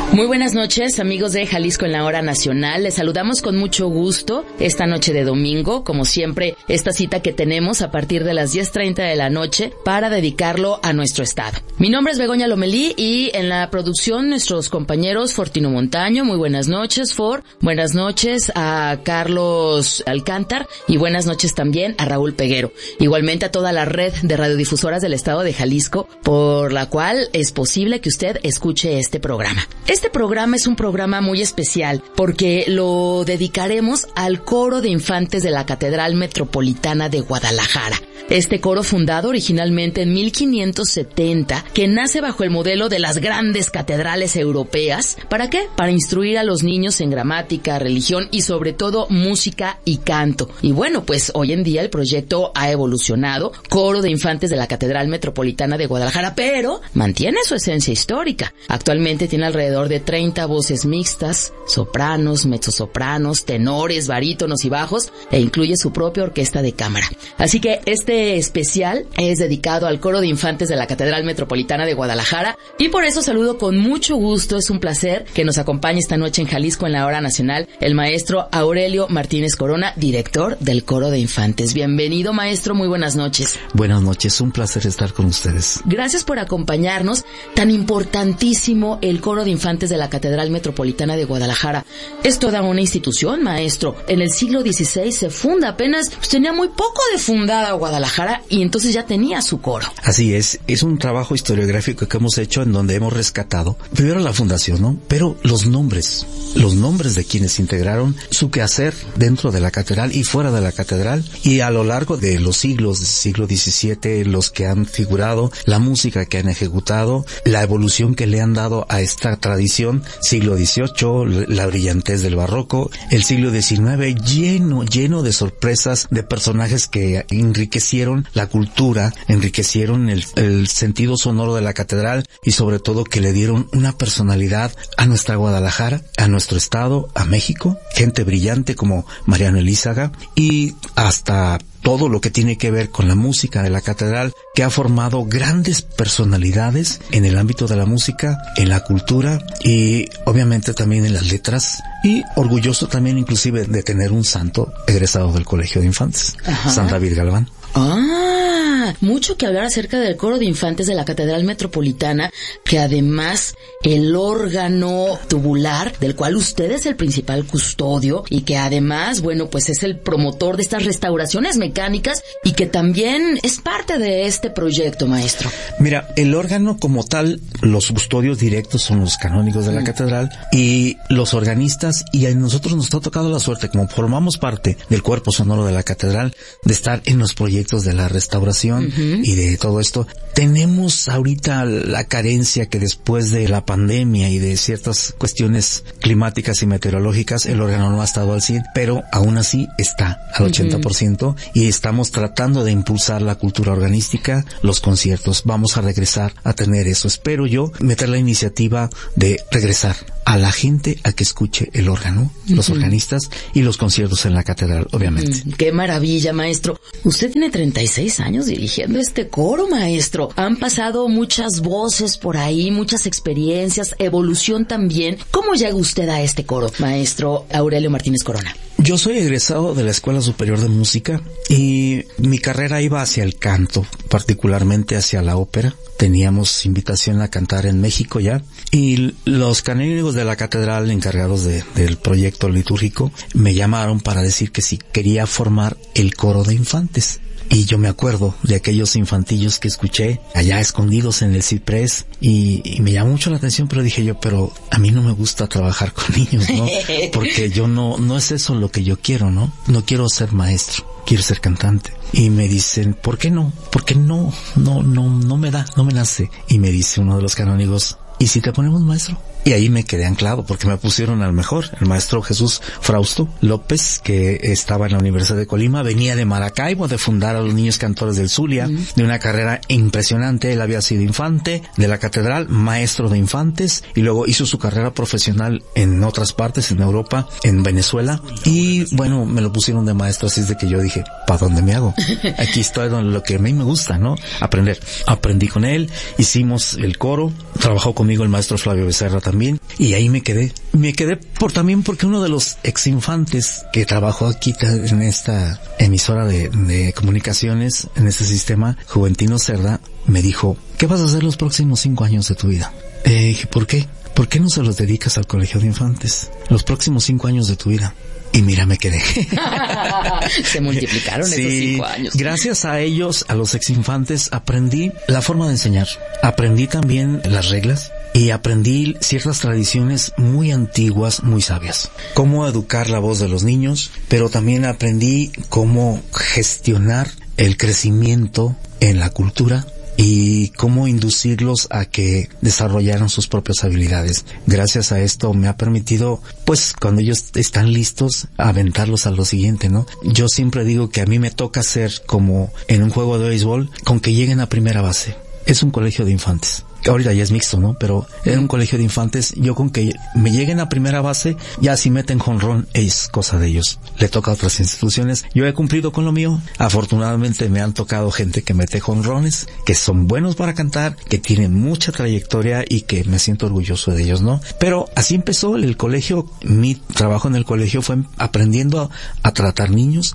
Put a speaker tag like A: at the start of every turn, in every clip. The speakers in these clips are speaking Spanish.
A: Muy buenas noches, amigos de Jalisco en la Hora Nacional. Les saludamos con mucho gusto esta noche de domingo, como siempre, esta cita que tenemos a partir de las 10:30 de la noche para dedicarlo a nuestro estado. Mi nombre es Begoña Lomelí y en la producción nuestros compañeros Fortino Montaño. Muy buenas noches, For. Buenas noches a Carlos Alcántar y buenas noches también a Raúl Peguero. Igualmente a toda la red de radiodifusoras del estado de Jalisco, por la cual es posible que usted escuche este programa. Este programa es un programa muy especial porque lo dedicaremos al coro de infantes de la Catedral Metropolitana de Guadalajara. Este coro, fundado originalmente en 1570, que nace bajo el modelo de las grandes catedrales europeas. ¿Para qué? Para instruir a los niños en gramática, religión y sobre todo música y canto. Y bueno, pues hoy en día el proyecto ha evolucionado, coro de infantes de la Catedral Metropolitana de Guadalajara, pero mantiene su esencia histórica. Actualmente tiene alrededor de 30 voces mixtas, sopranos, mezzosopranos, tenores, barítonos y bajos, e incluye su propia orquesta de cámara. Así que este especial es dedicado al coro de infantes de la Catedral Metropolitana de Guadalajara y por eso saludo con mucho gusto. Es un placer que nos acompañe esta noche en Jalisco en la Hora Nacional el maestro Aurelio Martínez Corona, director del coro de infantes. Bienvenido, maestro, muy buenas noches.
B: Buenas noches, un placer estar con ustedes.
A: Gracias por acompañarnos. Tan importantísimo el coro de infantes de la Catedral Metropolitana de Guadalajara. Es toda una institución, maestro. En el siglo XVI se funda, apenas tenía muy poco de fundada Guadalajara y entonces ya tenía su coro.
B: Así es un trabajo historiográfico que hemos hecho en donde hemos rescatado primero la fundación, ¿no? Pero los nombres de quienes integraron su quehacer dentro de la catedral y fuera de la catedral, y a lo largo de los siglos, del siglo XVII, los que han figurado, la música que han ejecutado, la evolución que le han dado a esta tradición, siglo XVIII, la brillantez del barroco, el siglo XIX lleno de sorpresas, de personajes que enriquecieron la cultura, enriquecieron el sentido sonoro de la catedral y sobre todo que le dieron una personalidad a nuestra Guadalajara, a nuestro estado, a México, gente brillante como Mariano Elízaga y hasta todo lo que tiene que ver con la música de la catedral, que ha formado grandes personalidades en el ámbito de la música, en la cultura y obviamente también en las letras, y orgulloso también inclusive de tener un santo egresado del Colegio de Infantes, San David Galván.
A: Mucho que hablar acerca del coro de infantes de la Catedral Metropolitana, que además el órgano tubular, del cual usted es el principal custodio y que además, bueno, pues es el promotor de estas restauraciones mecánicas y que también es parte de este proyecto, maestro.
B: Mira, el órgano como tal, los custodios directos son los canónigos de la catedral y los organistas, y a nosotros nos ha tocado la suerte, como formamos parte del cuerpo sonoro de la catedral, de estar en los proyectos de la restauración y de todo esto. Tenemos ahorita la carencia que después de la pandemia y de ciertas cuestiones climáticas y meteorológicas, el órgano no ha estado al 100%, pero aún así está al 80% y estamos tratando de impulsar la cultura organística, los conciertos. Vamos a regresar a tener eso. Espero yo meter la iniciativa de regresar a la gente a que escuche el órgano, los organistas y los conciertos en la catedral, obviamente.
A: ¡Qué maravilla, maestro! Usted tiene 36 años dirigiendo este coro, maestro. Han pasado muchas voces por ahí, muchas experiencias, evolución también. ¿Cómo llega usted a este coro, maestro Aurelio Martínez Corona?
B: Yo soy egresado de la Escuela Superior de Música y mi carrera iba hacia el canto, particularmente hacia la ópera. Teníamos invitación a cantar en México ya, y los canónigos de la catedral encargados del proyecto litúrgico me llamaron para decir que si quería formar el coro de infantes. Y yo me acuerdo de aquellos infantillos que escuché allá escondidos en el ciprés y me llamó mucho la atención, pero dije yo, pero a mí no me gusta trabajar con niños, ¿no? Porque yo no es eso lo que yo quiero, ¿no? No quiero ser maestro, quiero ser cantante. Y me dicen, ¿por qué no? Porque no me nace. Y me dice uno de los canónigos, ¿y si te ponemos maestro? Y ahí me quedé anclado porque me pusieron al mejor, el maestro Jesús Frausto López, que estaba en la Universidad de Colima, venía de Maracaibo, de fundar a los niños cantores del Zulia, de una carrera impresionante. Él había sido infante de la catedral, maestro de infantes, y luego hizo su carrera profesional en otras partes, en Europa, en Venezuela, y bueno, me lo pusieron de maestro, así es de que yo dije, ¿para dónde me hago? Aquí estoy donde lo que a mí me gusta, ¿no? Aprender. Aprendí con él, hicimos el coro, trabajó conmigo el maestro Flavio Becerra también, también, y ahí me quedé también porque uno de los exinfantes que trabajó aquí en esta emisora de comunicaciones, en este sistema, Juventino Cerda, me dijo, ¿qué vas a hacer los próximos 5 años de tu vida? Dije, ¿por qué? ¿Por qué no se los dedicas al colegio de infantes? Los próximos 5 años de tu vida. Y mira, me quedé.
A: Se multiplicaron esos 5 años.
B: Gracias a ellos, a los exinfantes, aprendí la forma de enseñar. Aprendí también las reglas y aprendí ciertas tradiciones muy antiguas, muy sabias. Cómo educar la voz de los niños, pero también aprendí cómo gestionar el crecimiento en la cultura y cómo inducirlos a que desarrollaran sus propias habilidades. Gracias a esto me ha permitido, pues, cuando ellos están listos, aventarlos a lo siguiente, ¿no? Yo siempre digo que a mí me toca hacer como en un juego de béisbol, con que lleguen a primera base. Es un colegio de infantes. Ahorita ya es mixto, ¿no? Pero en un colegio de infantes, yo con que me lleguen a primera base, ya si meten jonrón, es cosa de ellos. Le toca a otras instituciones. Yo he cumplido con lo mío. Afortunadamente me han tocado gente que mete jonrones, que son buenos para cantar, que tienen mucha trayectoria y que me siento orgulloso de ellos, ¿no? Pero así empezó el colegio. Mi trabajo en el colegio fue aprendiendo a tratar niños.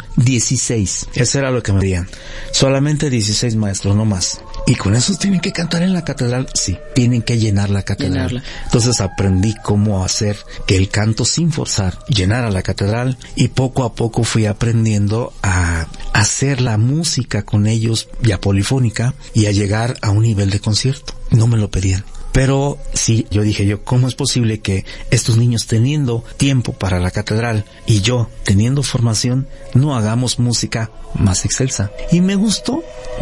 B: 16. Eso era lo que me pedían. Solamente 16 maestros, no más. Y con esos tienen que cantar en la catedral. Sí, tienen que llenar la catedral. Entonces aprendí cómo hacer que el canto sin forzar llenara la catedral, y poco a poco fui aprendiendo a hacer la música con ellos ya polifónica y a llegar a un nivel de concierto. No me lo pedían. Pero sí, yo dije ¿cómo es posible que estos niños teniendo tiempo para la catedral y yo teniendo formación no hagamos música más excelsa? Y me gustó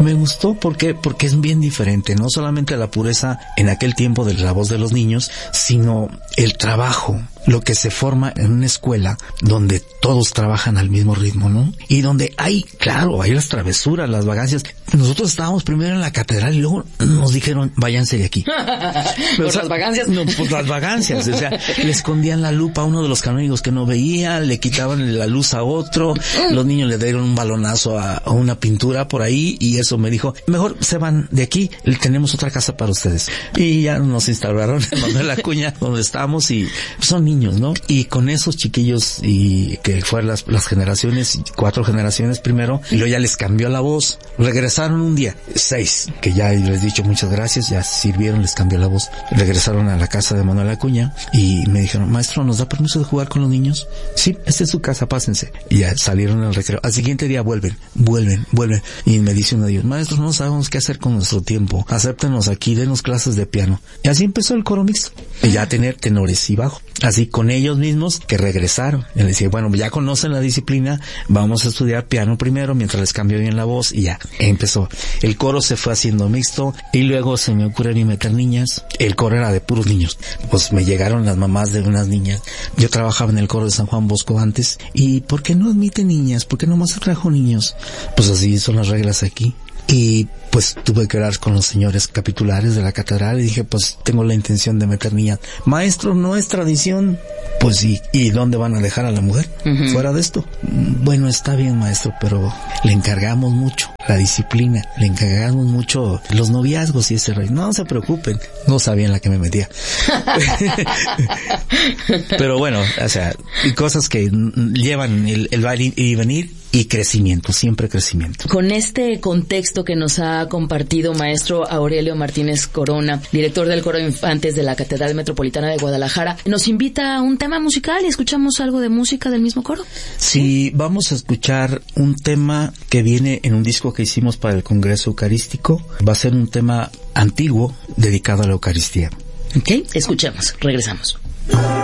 B: porque es bien diferente, no solamente la pureza en aquel tiempo de la voz de los niños, sino el trabajo, lo que se forma en una escuela donde todos trabajan al mismo ritmo, ¿no? Y donde hay las travesuras, las vagancias. Nosotros estábamos primero en la catedral y luego nos dijeron, váyanse de aquí.
A: Pero, ¿por las vagancias?
B: No, pues las vagancias. O sea, le escondían la lupa a uno de los canónigos que no veía, le quitaban la luz a otro, los niños le dieron un balonazo a una pintura por ahí, y eso me dijo, mejor se van de aquí, tenemos otra casa para ustedes. Y ya nos instalaron en Manuel Acuña, donde estamos, y son niños, ¿no? Y con esos chiquillos, y que fueron las generaciones, 4 generaciones primero, y luego ya les cambió la voz. Regresaron un día, 6, que ya les he dicho muchas gracias, ya sirvieron, les cambió la voz. Regresaron a la casa de Manuel Acuña y me dijeron, maestro, ¿nos da permiso de jugar con los niños? Sí, esta es su casa, pásense. Y ya salieron al recreo. Al siguiente día vuelven. Y me dice uno de ellos, maestro, no sabemos qué hacer con nuestro tiempo. Acéptenos aquí, denos clases de piano. Y así empezó el coro mixto. Y ya tener tenores y bajo. Así con ellos mismos que regresaron. Y les decía, bueno, ya conocen la disciplina, vamos a estudiar piano primero mientras les cambio bien la voz, y ya empezó. El coro se fue haciendo mixto y luego se me ocurrió meter niñas. El coro era de puros niños. Pues me llegaron las mamás de unas niñas. Yo trabajaba en el coro de San Juan Bosco antes. ¿Y por qué no admite niñas? ¿Por qué nomás trajo niños? Pues así son las reglas aquí. Y pues tuve que hablar con los señores capitulares de la catedral y dije, pues tengo la intención de meter niñas. Maestro, no es tradición. Pues sí, ¿y dónde van a dejar a la mujer? Fuera de esto. Bueno, está bien, maestro, pero le encargamos mucho la disciplina, le encargamos mucho los noviazgos y ese rey. No se preocupen, no sabían la que me metía. Pero bueno, o sea, cosas que llevan el ir y venir y crecimiento, siempre crecimiento.
A: Con este contexto que nos ha compartido maestro Aurelio Martínez Corona, director del Coro de Infantes de la Catedral Metropolitana de Guadalajara, nos invita a un tema musical y escuchamos algo de música del mismo coro.
B: Sí, vamos a escuchar un tema que viene en un disco que hicimos para el Congreso Eucarístico. Va a ser un tema antiguo dedicado a la Eucaristía.
A: Ok, escuchemos, regresamos.